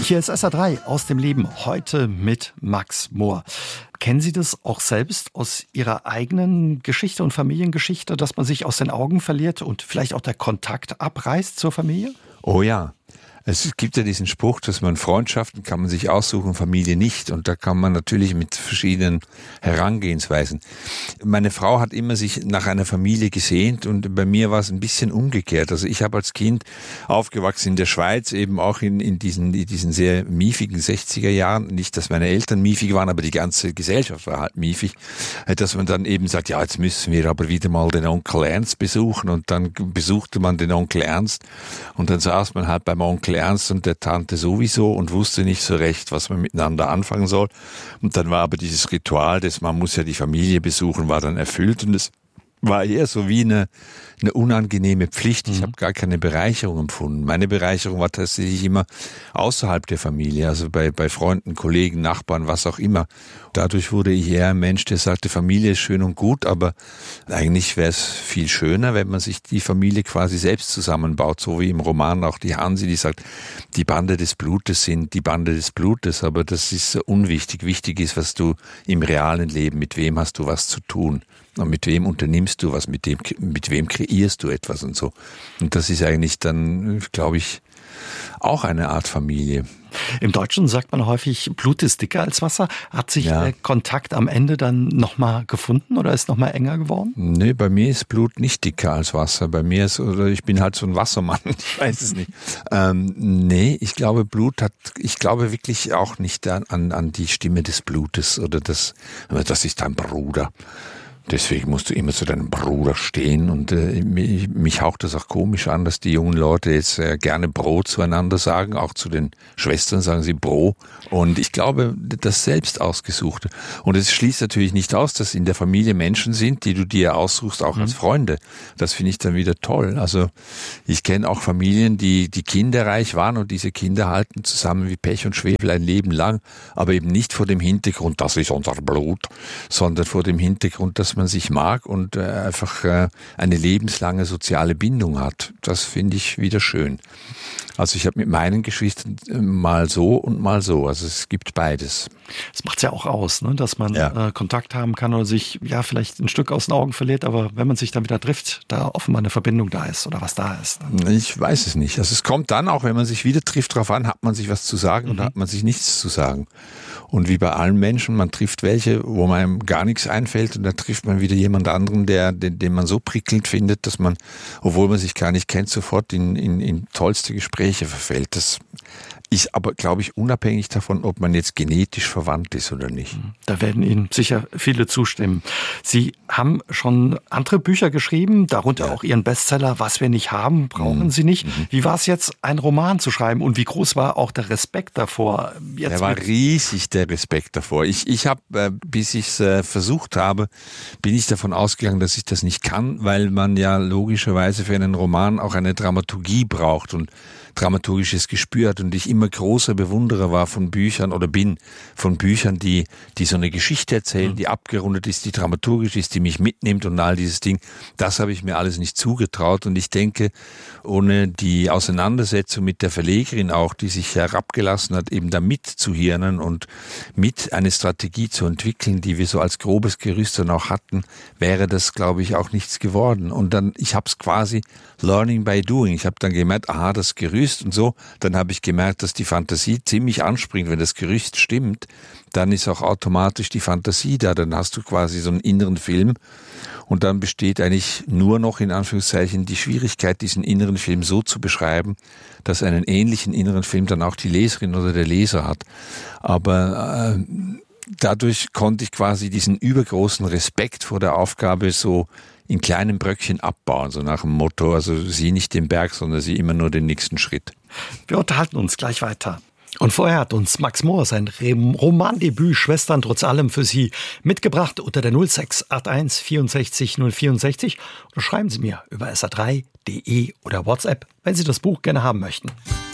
Hier ist SA3 aus dem Leben, heute mit Max Mohr. Kennen Sie das auch selbst aus Ihrer eigenen Geschichte und Familiengeschichte, dass man sich aus den Augen verliert und vielleicht auch der Kontakt abreißt zur Familie? Oh ja. Es gibt ja diesen Spruch, dass man Freundschaften kann man sich aussuchen, Familie nicht. Und da kann man natürlich mit verschiedenen Herangehensweisen. Meine Frau hat immer sich nach einer Familie gesehnt und bei mir war es ein bisschen umgekehrt. Also ich habe als Kind aufgewachsen in der Schweiz, eben auch in diesen sehr miefigen 60er Jahren. Nicht, dass meine Eltern miefig waren, aber die ganze Gesellschaft war halt miefig. Dass man dann eben sagt, ja, jetzt müssen wir aber wieder mal den Onkel Ernst besuchen. Und dann besuchte man den Onkel Ernst und dann saß man halt beim Onkel Ernst und der Tante sowieso und wusste nicht so recht, was man miteinander anfangen soll. Und dann war aber dieses Ritual, dass man muss ja die Familie besuchen, war dann erfüllt und es war eher so wie eine unangenehme Pflicht. Ich habe gar keine Bereicherung empfunden. Meine Bereicherung war tatsächlich immer außerhalb der Familie, also bei Freunden, Kollegen, Nachbarn, was auch immer. Dadurch wurde ich eher ein Mensch, der sagte, Familie ist schön und gut, aber eigentlich wäre es viel schöner, wenn man sich die Familie quasi selbst zusammenbaut, so wie im Roman auch die Hansi, die sagt, die Bande des Blutes sind die Bande des Blutes, aber das ist unwichtig. Wichtig ist, was du im realen Leben, mit wem hast du was zu tun und mit wem unternimmst du was, mit wem kreierst du etwas und so. Und das ist eigentlich dann, glaube ich, auch eine Art Familie. Im Deutschen sagt man häufig, Blut ist dicker als Wasser. Hat sich der Kontakt am Ende dann nochmal gefunden oder ist nochmal enger geworden? Nee, bei mir ist Blut nicht dicker als Wasser. Bei mir ist, oder ich bin halt so ein Wassermann, ich weiß es nicht. Nee, ich glaube ich glaube wirklich auch nicht an die Stimme des Blutes oder das ist dein Bruder. Deswegen musst du immer zu deinem Bruder stehen und mich haucht das auch komisch an, dass die jungen Leute jetzt gerne Bro zueinander sagen, auch zu den Schwestern sagen sie Bro und ich glaube, das selbst ausgesuchte und es schließt natürlich nicht aus, dass in der Familie Menschen sind, die du dir aussuchst, auch als Freunde. Das finde ich dann wieder toll. Also ich kenne auch Familien, die kinderreich waren und diese Kinder halten zusammen wie Pech und Schwefel ein Leben lang, aber eben nicht vor dem Hintergrund, das ist unser Blut, sondern vor dem Hintergrund, dass man sich mag und einfach eine lebenslange soziale Bindung hat. Das finde ich wieder schön. Also ich habe mit meinen Geschwistern mal so und mal so. Also es gibt beides. Das macht es ja auch aus, ne? Dass man Kontakt haben kann oder sich vielleicht ein Stück aus den Augen verliert, aber wenn man sich dann wieder trifft, da offenbar eine Verbindung da ist oder was da ist. Ne? Ich weiß es nicht. Also es kommt dann auch, wenn man sich wieder trifft, darauf an, hat man sich was zu sagen oder hat man sich nichts zu sagen. Und wie bei allen Menschen, man trifft welche, wo einem gar nichts einfällt und dann trifft man wieder jemand anderen, den man so prickelnd findet, dass man, obwohl man sich gar nicht kennt, sofort in tollste Gespräche verfällt. Das ist aber, glaube ich, unabhängig davon, ob man jetzt genetisch verwandt ist oder nicht. Da werden Ihnen sicher viele zustimmen. Sie haben schon andere Bücher geschrieben, darunter auch Ihren Bestseller Was wir nicht haben, brauchen Sie nicht. Wie war es jetzt, einen Roman zu schreiben und wie groß war auch der Respekt davor? Der war riesig, der Respekt davor. Ich habe, bis ich es versucht habe, bin ich davon ausgegangen, dass ich das nicht kann, weil man ja logischerweise für einen Roman auch eine Dramaturgie braucht und dramaturgisches Gespür hat und ich immer großer Bewunderer war von Büchern oder bin von Büchern, die so eine Geschichte erzählen, die abgerundet ist, die dramaturgisch ist, die mich mitnimmt und all dieses Ding. Das habe ich mir alles nicht zugetraut und ich denke, ohne die Auseinandersetzung mit der Verlegerin auch, die sich herabgelassen hat, eben da mitzuhirnen und mit eine Strategie zu entwickeln, die wir so als grobes Gerüst dann auch hatten, wäre das, glaube ich, auch nichts geworden. Und dann, ich habe es quasi learning by doing. Ich habe dann gemerkt, aha, das Gerüst und so, dann habe ich gemerkt, dass die Fantasie ziemlich anspringt. Wenn das Gerüst stimmt, dann ist auch automatisch die Fantasie da. Dann hast du quasi so einen inneren Film und dann besteht eigentlich nur noch in Anführungszeichen die Schwierigkeit, diesen inneren Film so zu beschreiben, dass einen ähnlichen inneren Film dann auch die Leserin oder der Leser hat. Aber dadurch konnte ich quasi diesen übergroßen Respekt vor der Aufgabe so in kleinen Bröckchen abbauen, so nach dem Motto, also sieh nicht den Berg, sondern sieh immer nur den nächsten Schritt. Wir unterhalten uns gleich weiter. Und vorher hat uns Max Mohr sein Romandebüt Schwestern trotz allem für Sie mitgebracht unter der 0681 64 064 oder schreiben Sie mir über sa3.de oder WhatsApp, wenn Sie das Buch gerne haben möchten.